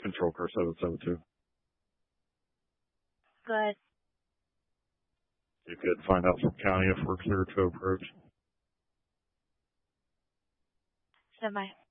Control car 772. Good. You could find out from county if we're clear to approach. So my